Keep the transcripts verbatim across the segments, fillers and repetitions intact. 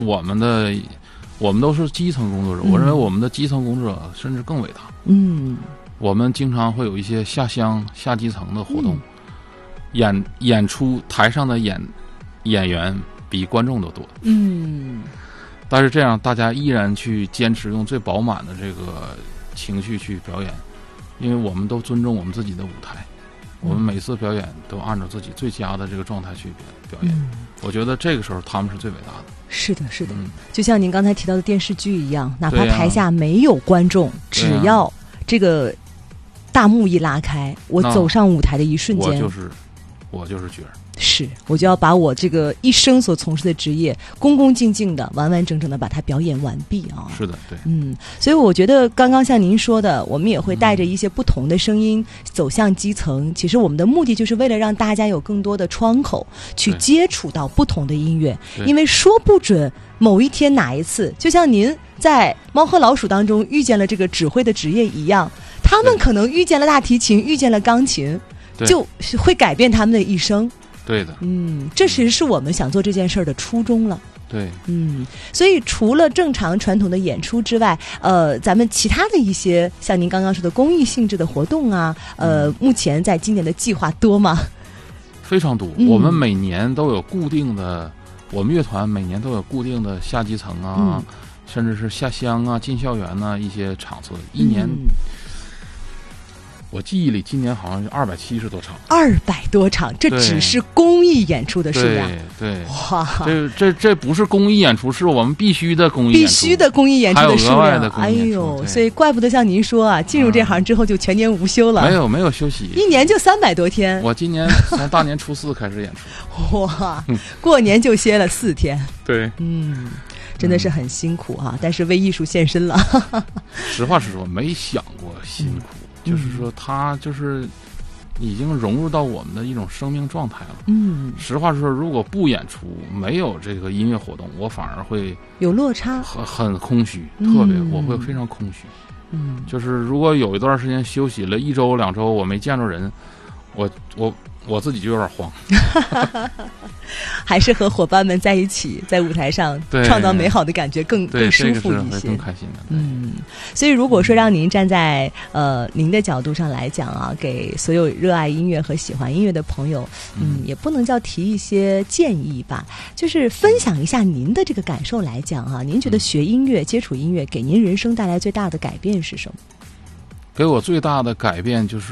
我们的我们都是基层工作者，嗯、我认为我们的基层工作者甚至更伟大。 嗯， 我们经常会有一些下乡、下基层的活动，嗯、演演出台上的演演员比观众都多。 嗯， 但是这样大家依然去坚持用最饱满的这个情绪去表演，因为我们都尊重我们自己的舞台。我们每次表演都按照自己最佳的这个状态去表演，嗯、我觉得这个时候他们是最伟大的。 是的，是的，嗯、就像您刚才提到的电视剧一样，哪怕台下没有观众，啊、只要这个大幕一拉开，我走上舞台的一瞬间， 我就是我就是角儿。 是，我就要把我这个一生所从事的职业恭恭敬敬的、完完整整的把它表演完毕啊！ 是的，对， 嗯，所以我觉得刚刚像您说的，我们也会带着一些不同的声音走向基层。嗯、其实我们的目的就是为了让大家有更多的窗口去接触到不同的音乐，因为说不准某一天哪一次，就像您在猫和老鼠当中遇见了这个指挥的职业一样，他们可能遇见了大提琴，遇见了钢琴，就会改变他们的一生。 对的， 嗯，这其实是我们想做这件事儿的初衷了。 对， 嗯，所以除了正常传统的演出之外，呃，咱们其他的一些像您刚刚说的公益性质的活动啊，呃，嗯、目前在今年的计划多吗？ 非常多，嗯、我们每年都有固定的，我们乐团每年都有固定的下基层啊，嗯、甚至是下乡啊、进校园啊一些场次，一年。嗯我记忆里，今年好像是二百七十多场， 二百多场，这只是公益演出的数量。 对，对哇， 这这这不是公益演出，是我们必须的公益演出， 必须的公益演出的数量。哎呦，所以怪不得像您说啊，进入这行之后就全年无休了。 嗯、没有没有休息， 一年就三百多天。 我今年从大年初四开始演出，哇，过年就歇了四天。 对， 嗯。真的是很辛苦啊，嗯、但是为艺术献身了。 实话实说，没想过辛苦。嗯就是说，他就是已经融入到我们的一种生命状态了。嗯，实话说，如果不演出，没有这个音乐活动，我反而会有落差， 很很空虚，特别、嗯、我会非常空虚。嗯，就是如果有一段时间休息了一周两周，我没见着人，我我我自己就有点慌。 还是和伙伴们在一起，在舞台上创造美好的感觉更更舒服一些， 更开心的。 嗯，所以如果说让您站在呃您的角度上来讲啊，给所有热爱音乐和喜欢音乐的朋友，嗯，嗯也不能叫提一些建议吧，就是分享一下您的这个感受来讲啊，您觉得学音乐、接触音乐给您人生带来最大的改变是什么？ 给我最大的改变就是。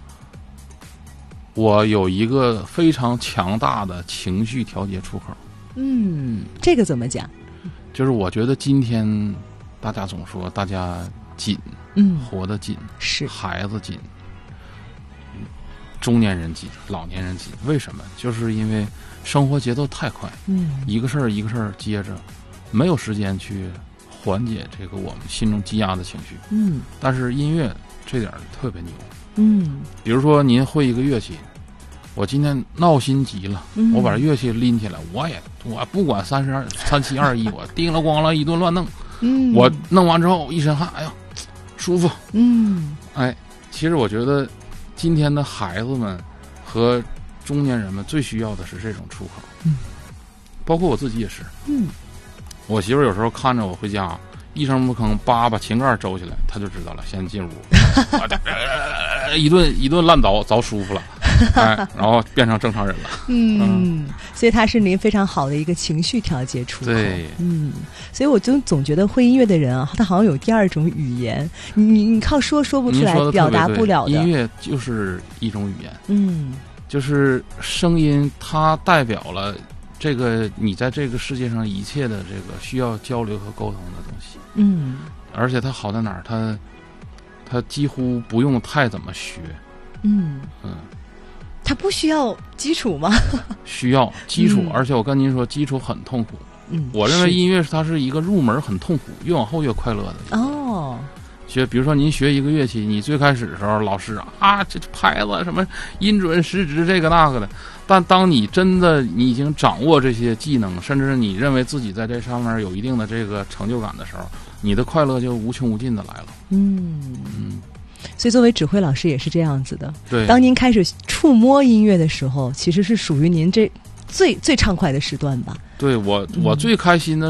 我有一个非常强大的情绪调节出口。 嗯，这个怎么讲？ 就是我觉得今天大家总说大家紧，嗯，活得紧， 是孩子紧，中年人紧，老年人紧。为什么？就是因为生活节奏太快，嗯，一个事儿一个事儿接着，没有时间去缓解这个我们心中积压的情绪。嗯，但是音乐这点特别牛。嗯，比如说您会一个乐器，我今天闹心极了，嗯、我把乐器拎起来，我也我不管三十二三七二一，我叮了咣了一顿乱弄，嗯，我弄完之后一身汗，哎呀，舒服，嗯，哎，其实我觉得今天的孩子们和中年人们最需要的是这种出口，嗯，包括我自己也是，嗯，我媳妇有时候看着我回家。一声不吭，叭把琴盖周起来，他就知道了，先进屋，一顿一顿烂凿凿舒服了，哎，然后变成正常人了。 嗯，嗯所以他是您非常好的一个情绪调节出口。 对， 嗯，所以我就总觉得会音乐的人啊，他好像有第二种语言，你你靠说说不出来，表达不了的。 音乐就是一种语言，嗯，就是声音，它代表了。这个你在这个世界上一切的这个需要交流和沟通的东西，嗯，而且它好在哪儿？它它几乎不用太怎么学，嗯嗯， 它不需要基础吗？ 需要基础，嗯、而且我跟您说，基础很痛苦。嗯，我认为音乐它是一个入门很痛苦，越往后越快乐的。哦。学，比如说您学一个乐器，你最开始的时候，老师啊，这拍子什么音准时值这个那个的，但当你真的你已经掌握这些技能，甚至你认为自己在这上面有一定的这个成就感的时候，你的快乐就无穷无尽的来了。嗯嗯，所以作为指挥老师也是这样子的。 对， 当您开始触摸音乐的时候，其实是属于您这最最畅快的时段吧。 对我，我最开心的